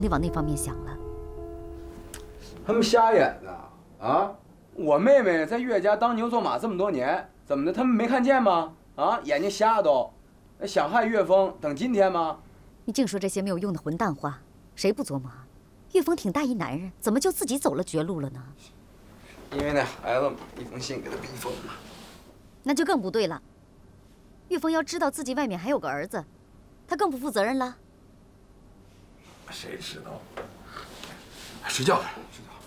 你往那方面想了。 他们瞎眼呢啊！我妹妹在岳家当牛做马这么多年，怎么的？他们没看见吗？啊，眼睛瞎都，想害岳峰，等今天吗？ 你净说这些没有用的混蛋话，谁不琢磨？岳峰挺大一男人，怎么就自己走了绝路了呢？ 因为那孩子一封信给他逼疯了。 那就更不对了。岳峰要知道自己外面还有个儿子，他更不负责任了。 谁知道？睡觉吧，睡觉。